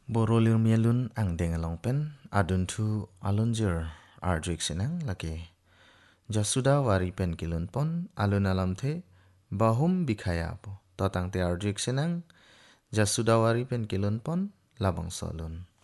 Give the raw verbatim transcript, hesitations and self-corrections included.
Borolir mielun ang dengalong pen adun tu alunjur ardrik senang laki. Jasuda wari pen kilun pon alun alam the bahum bikaya po. Totang te ardrik senang jasuda wari pen kilun pon labang solun.